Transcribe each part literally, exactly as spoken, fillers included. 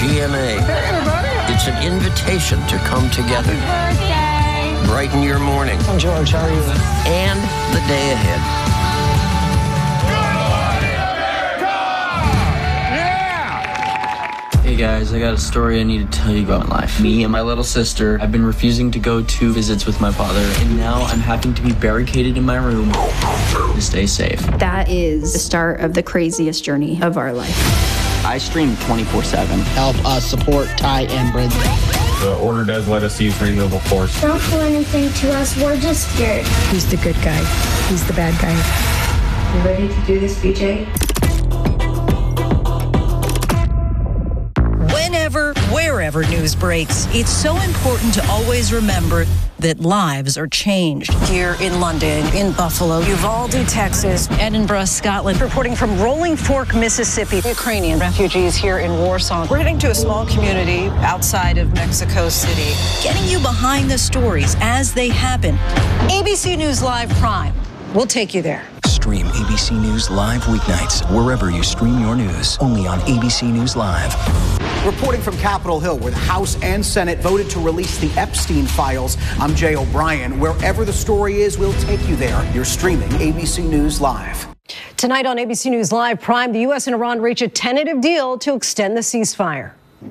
G M A. It's an invitation to come together. Happy birthday. Brighten your morning. I'm George, how are you? And the day ahead. Hey guys, I got a story I need to tell you about in life. Me and my little sister have been refusing to go to visits with my father, and now I'm having to be barricaded in my room to stay safe. That is the start of the craziest journey of our life. I stream twenty-four seven. Help us support Ty and Brenda. The order does let us use renewable force. Don't do anything to us, we're just scared. Who's the good guy? Who's the bad guy? You ready to do this, B J? Whenever, wherever news breaks, it's so important to always remember that lives are changed. Here in London, in Buffalo, Uvalde, Texas, Edinburgh, Scotland. Reporting from Rolling Fork, Mississippi. Ukrainian refugees here in Warsaw. We're heading to a small community outside of Mexico City. Getting you behind the stories as they happen. A B C News Live Prime. We'll take you there. Stream A B C News Live weeknights wherever you stream your news. Only on A B C News Live. Reporting from Capitol Hill, where the House and Senate voted to release the Epstein files, I'm Jay O'Brien. Wherever the story is, we'll take you there. You're streaming A B C News Live. Tonight on A B C News Live Prime, the U S and Iran reach a tentative deal to extend the ceasefire.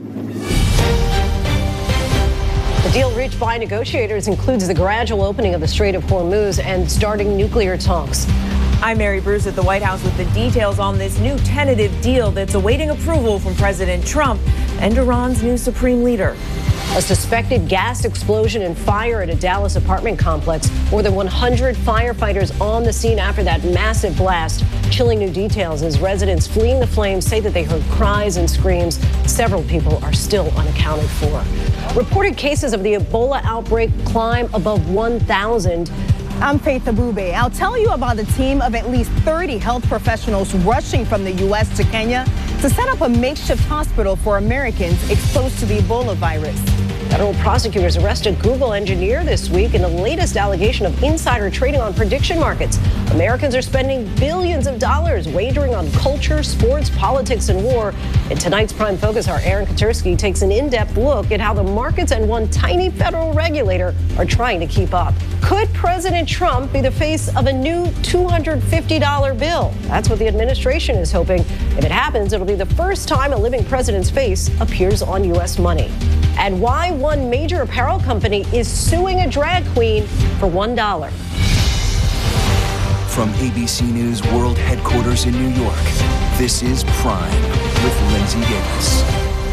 The deal reached by negotiators includes the gradual opening of the Strait of Hormuz and starting nuclear talks. I'm Mary Bruce at the White House with the details on this new tentative deal that's awaiting approval from President Trump and Iran's new supreme leader. A suspected gas explosion and fire at a Dallas apartment complex. More than one hundred firefighters on the scene after that massive blast. Chilling new details as residents fleeing the flames say that they heard cries and screams. Several people are still unaccounted for. Reported cases of the Ebola outbreak climb above one thousand. I'm Faith Abube. I'll tell you about a team of at least thirty health professionals rushing from the U S to Kenya to set up a makeshift hospital for Americans exposed to the Ebola virus. Federal prosecutors arrested Google engineer this week in the latest allegation of insider trading on prediction markets. Americans are spending billions of dollars wagering on culture, sports, politics, and war. In tonight's Prime Focus, our Aaron Katersky takes an in-depth look at how the markets and one tiny federal regulator are trying to keep up. Could President Trump be the face of a new two hundred fifty dollar bill? That's what the administration is hoping. If it happens, it'll be the first time a living president's face appears on U S money. And why one major apparel company is suing a drag queen for one dollar. From A B C News World Headquarters in New York, this is Prime with Lindsay Davis.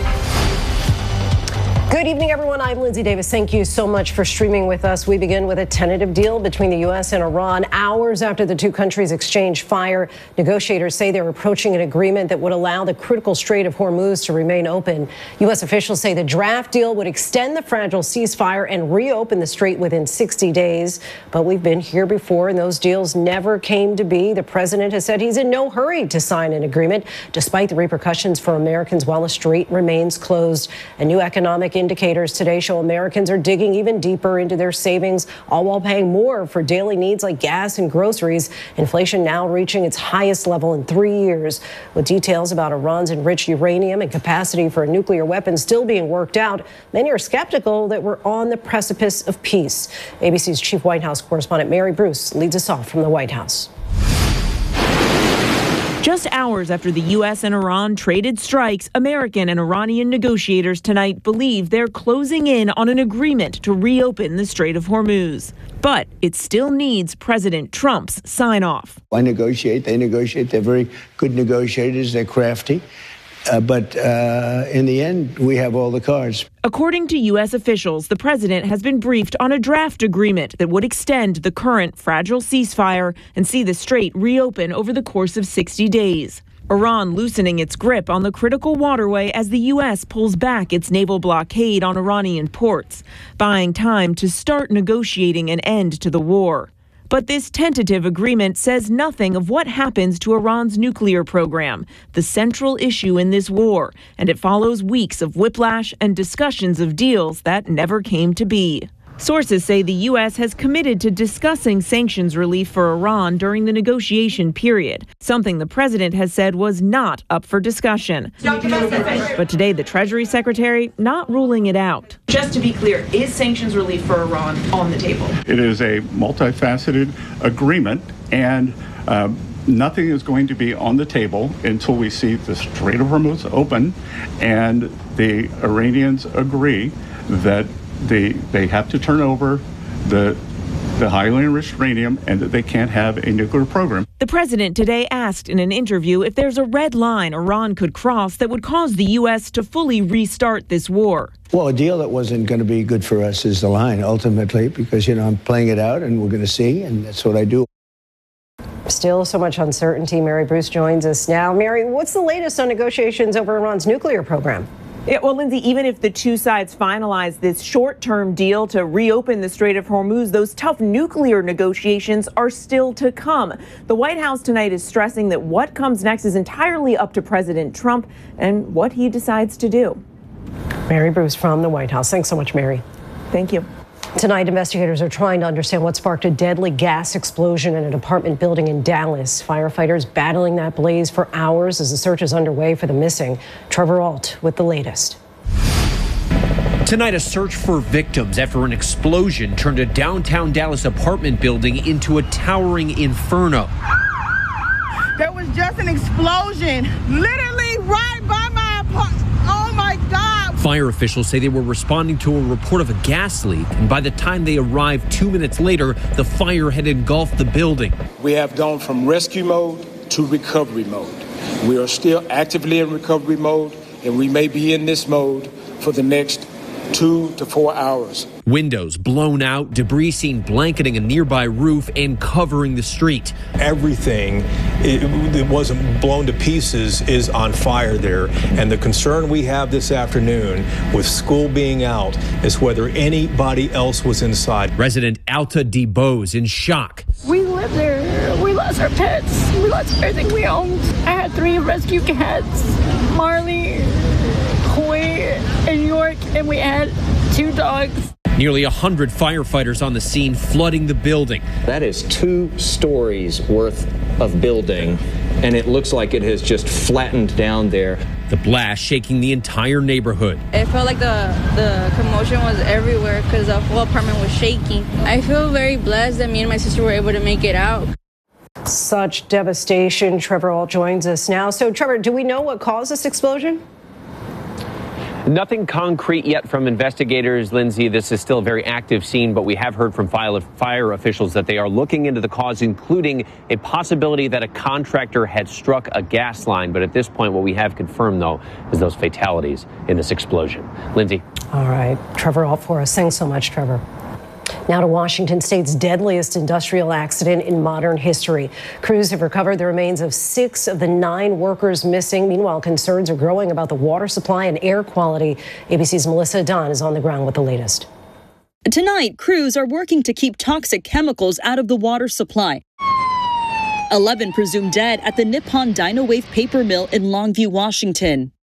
Good evening, everyone. I'm Lindsay Davis. Thank you so much for streaming with us. We begin with a tentative deal between the U S and Iran. Hours after the two countries exchanged fire, negotiators say they're approaching an agreement that would allow the critical Strait of Hormuz to remain open. U S officials say the draft deal would extend the fragile ceasefire and reopen the strait within sixty days. But we've been here before, and those deals never came to be. The president has said he's in no hurry to sign an agreement, despite the repercussions for Americans while the strait remains closed. A new economic indicators today show Americans are digging even deeper into their savings, all while paying more for daily needs like gas and groceries. Inflation now reaching its highest level in three years. With details about Iran's enriched uranium and capacity for a nuclear weapon still being worked out, many are skeptical that we're on the precipice of peace. A B C's chief White House correspondent Mary Bruce leads us off from the White House. Just hours after the U S and Iran traded strikes, American and Iranian negotiators tonight believe they're closing in on an agreement to reopen the Strait of Hormuz. But it still needs President Trump's sign-off. I negotiate, they negotiate, they're very good negotiators, they're crafty. Uh, but uh, in the end, we have all the cards. According to U S officials, the president has been briefed on a draft agreement that would extend the current fragile ceasefire and see the strait reopen over the course of sixty days. Iran loosening its grip on the critical waterway as the U S pulls back its naval blockade on Iranian ports, buying time to start negotiating an end to the war. But this tentative agreement says nothing of what happens to Iran's nuclear program, the central issue in this war, and it follows weeks of whiplash and discussions of deals that never came to be. Sources say the U S has committed to discussing sanctions relief for Iran during the negotiation period, something the president has said was not up for discussion. But today, the Treasury Secretary not ruling it out. Just to be clear, is sanctions relief for Iran on the table? It is a multifaceted agreement, and uh, nothing is going to be on the table until we see the Strait of Hormuz open and the Iranians agree that they they have to turn over the the highly enriched uranium and that they can't have a nuclear program. The president today asked in an interview if there's a red line Iran could cross that would cause the U S to fully restart this war. Well, a deal that wasn't going to be good for us is the line, ultimately, because, you know, I'm playing it out and we're going to see, and that's what I do. Still so much uncertainty. Mary Bruce joins us now. Mary, what's the latest on negotiations over Iran's nuclear program? Yeah, well, Lindsay, even if the two sides finalize this short-term deal to reopen the Strait of Hormuz, those tough nuclear negotiations are still to come. The White House tonight is stressing that what comes next is entirely up to President Trump and what he decides to do. Mary Bruce from the White House. Thanks so much, Mary. Thank you. Tonight, investigators are trying to understand what sparked a deadly gas explosion in an apartment building in Dallas. Firefighters battling that blaze for hours as the search is underway for the missing. Trevor Ault with the latest. Tonight, a search for victims after an explosion turned a downtown Dallas apartment building into a towering inferno. There was just an explosion literally right by my apartment. Oh my God. Fire officials say they were responding to a report of a gas leak, and by the time they arrived two minutes later, the fire had engulfed the building. We have gone from rescue mode to recovery mode. We are still actively in recovery mode, and we may be in this mode for the next two to four hours. Windows blown out, debris seen blanketing a nearby roof and covering the street. Everything it, it wasn't blown to pieces is on fire there. And the concern we have this afternoon with school being out is whether anybody else was inside. Resident Alta DeBose in shock. We lived there. We lost our pets. We lost everything we owned. I had three rescue cats, Marley, Hoy, and York, and we had two dogs. Nearly one hundred firefighters on the scene flooding the building. That is two stories worth of building, and it looks like it has just flattened down there. The blast shaking the entire neighborhood. It felt like the, the commotion was everywhere because the whole apartment was shaking. I feel very blessed that me and my sister were able to make it out. Such devastation. Trevor Ault joins us now. So, Trevor, do we know what caused this explosion? Nothing concrete yet from investigators, Lindsay. This is still a very active scene, but we have heard from fire officials that they are looking into the cause, including a possibility that a contractor had struck a gas line. But at this point, what we have confirmed, though, is those fatalities in this explosion. Lindsay. All right. Trevor Ault for us. Thanks so much, Trevor. Now to Washington State's deadliest industrial accident in modern history. Crews have recovered the remains of six of the nine workers missing. Meanwhile, concerns are growing about the water supply and air quality. A B C's Melissa Dunn is on the ground with the latest. Tonight, crews are working to keep toxic chemicals out of the water supply. eleven presumed dead at the Nippon Dynawave paper mill in Longview, Washington.